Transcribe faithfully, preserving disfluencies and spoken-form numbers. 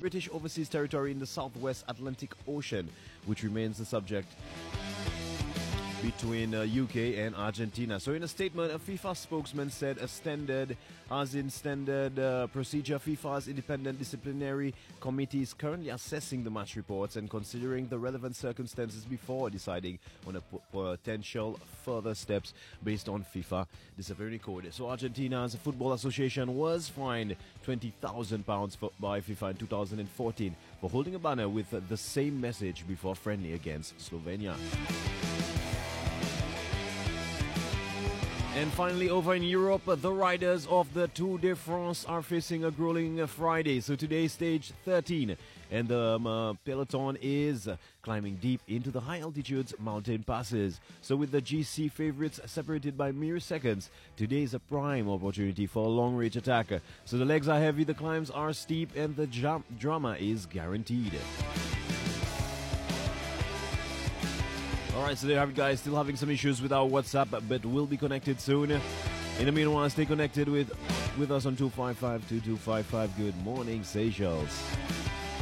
British overseas territory in the southwest Atlantic Ocean, which remains the subject between uh, U K and Argentina. So in a statement, a FIFA spokesman said a standard, as in standard uh, procedure, FIFA's independent disciplinary committee is currently assessing the match reports and considering the relevant circumstances before deciding on a p- potential further steps based on FIFA disciplinary code. So Argentina's Football Association was fined twenty thousand pounds by FIFA in two thousand fourteen for holding a banner with the same message before friendly against Slovenia. And finally, over in Europe, the riders of the Tour de France are facing a grueling Friday. So today, stage thirteen, and the um, uh, peloton is climbing deep into the high altitudes mountain passes. So with the G C favorites separated by mere seconds, today is a prime opportunity for a long-range attack. So the legs are heavy, the climbs are steep, and the jam- drama is guaranteed. Alright, so there you have it, guys. Still having some issues with our WhatsApp, but we'll be connected soon. In the meanwhile, stay connected with, with us on two five five, two two five five. Good morning, Seychelles.